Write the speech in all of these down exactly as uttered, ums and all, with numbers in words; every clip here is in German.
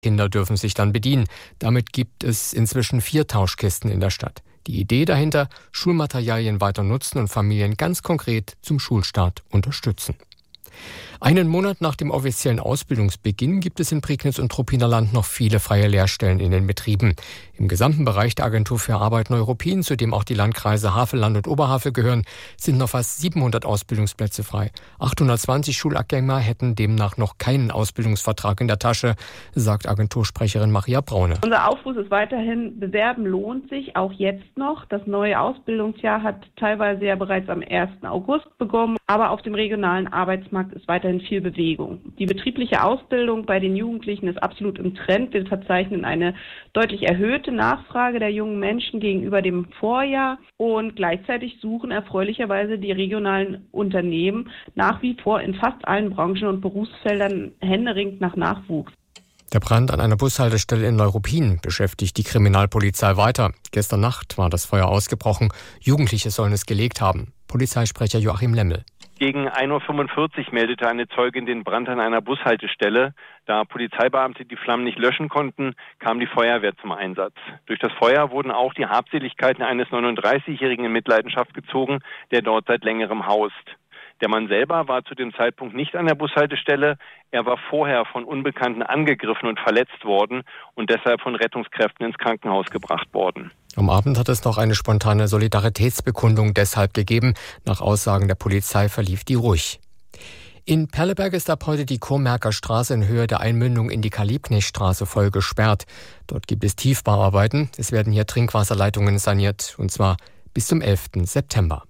Kinder dürfen sich dann bedienen. Damit gibt es inzwischen vier Tauschkisten in der Stadt. Die Idee dahinter: Schulmaterialien weiter nutzen und Familien ganz konkret zum Schulstart unterstützen. Einen Monat nach dem offiziellen Ausbildungsbeginn gibt es in Prignitz und Truppinerland noch viele freie Lehrstellen in den Betrieben. Im gesamten Bereich der Agentur für Arbeit Neuruppin, zu dem auch die Landkreise Havelland und Oberhavel gehören, sind noch fast siebenhundert Ausbildungsplätze frei. achthundertzwanzig Schulabgänger hätten demnach noch keinen Ausbildungsvertrag in der Tasche, sagt Agentursprecherin Maria Braune. Unser Aufruf ist weiterhin: Bewerben lohnt sich, auch jetzt noch. Das neue Ausbildungsjahr hat teilweise ja bereits am ersten August begonnen, aber auf dem regionalen Arbeitsmarkt ist weiterhin viel Bewegung. Die betriebliche Ausbildung bei den Jugendlichen ist absolut im Trend. Wir verzeichnen eine deutlich erhöhte Nachfrage der jungen Menschen gegenüber dem Vorjahr und gleichzeitig suchen erfreulicherweise die regionalen Unternehmen nach wie vor in fast allen Branchen und Berufsfeldern händeringend nach Nachwuchs. Der Brand an einer Bushaltestelle in Neuruppin beschäftigt die Kriminalpolizei weiter. Gestern Nacht war das Feuer ausgebrochen. Jugendliche sollen es gelegt haben. Polizeisprecher Joachim Lemmel. Gegen ein Uhr fünfundvierzig meldete eine Zeugin den Brand an einer Bushaltestelle. Da Polizeibeamte die Flammen nicht löschen konnten, kam die Feuerwehr zum Einsatz. Durch das Feuer wurden auch die Habseligkeiten eines neununddreißigjährigen in Mitleidenschaft gezogen, der dort seit längerem haust. Der Mann selber war zu dem Zeitpunkt nicht an der Bushaltestelle. Er war vorher von Unbekannten angegriffen und verletzt worden und deshalb von Rettungskräften ins Krankenhaus gebracht worden. Am Abend hat es noch eine spontane Solidaritätsbekundung deshalb gegeben. Nach Aussagen der Polizei verlief die ruhig. In Perleberg ist ab heute die Kurmerker Straße in Höhe der Einmündung in die Karl-Liebknecht-Straße voll gesperrt. Dort gibt es Tiefbauarbeiten. Es werden hier Trinkwasserleitungen saniert, und zwar bis zum elften September.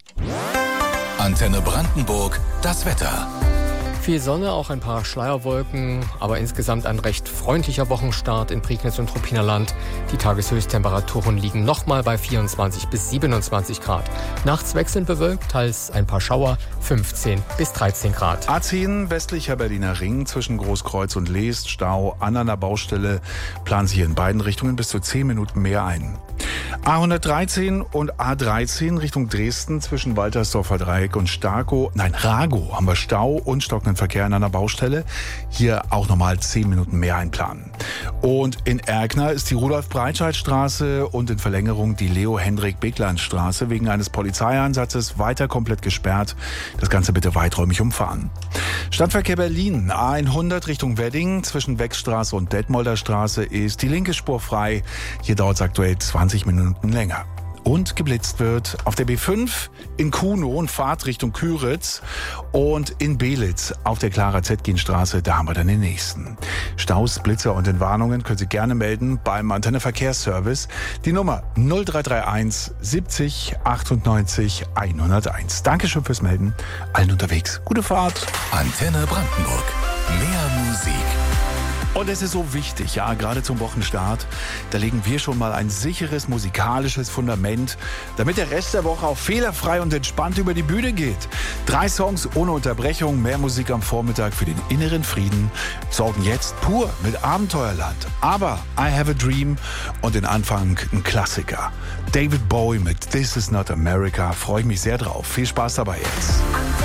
Antenne Brandenburg, das Wetter. Viel Sonne, auch ein paar Schleierwolken, aber insgesamt ein recht freundlicher Wochenstart in Prignitz und Truppinerland. Die Tageshöchsttemperaturen liegen nochmal bei vierundzwanzig bis siebenundzwanzig Grad. Nachts wechselnd bewölkt, teils ein paar Schauer, fünfzehn bis dreizehn Grad. A zehn westlicher Berliner Ring zwischen Großkreuz und Leest, Stau an einer Baustelle, planen sich in beiden Richtungen bis zu zehn Minuten mehr ein. A hundertdreizehn und A dreizehn Richtung Dresden zwischen Waltersdorfer Dreieck und Starkow, nein, Ragow haben wir Stau und stockenden Verkehr an einer Baustelle. Hier auch nochmal zehn Minuten mehr einplanen. Und in Erkner ist die Rudolf-Breitscheid-Straße und in Verlängerung die Leo-Hendrik-Begland-Straße wegen eines Polizeieinsatzes weiter komplett gesperrt. Das Ganze bitte weiträumig umfahren. Stadtverkehr Berlin, A hundert Richtung Wedding zwischen Wechstraße und Detmolder Straße ist die linke Spur frei. Hier dauert es aktuell zwanzig Minuten länger. Und geblitzt wird auf der B fünf in Kuhnow und Fahrt Richtung Küritz und in Belitz auf der Clara-Zetkin-Straße, da haben wir dann den nächsten. Staus, Blitzer und Entwarnungen können Sie gerne melden beim Antenne Verkehrsservice. Die Nummer null drei drei eins siebzig achtundneunzig hunderteins. Dankeschön fürs Melden. Allen unterwegs. Gute Fahrt. Antenne Brandenburg. Mehr Musik. Und es ist so wichtig, ja, gerade zum Wochenstart, da legen wir schon mal ein sicheres musikalisches Fundament, damit der Rest der Woche auch fehlerfrei und entspannt über die Bühne geht. Drei Songs ohne Unterbrechung, mehr Musik am Vormittag für den inneren Frieden, sorgen jetzt pur mit Abenteuerland. Aber I Have a Dream und den Anfang ein Klassiker. David Bowie mit This Is Not America, freue ich mich sehr drauf. Viel Spaß dabei jetzt.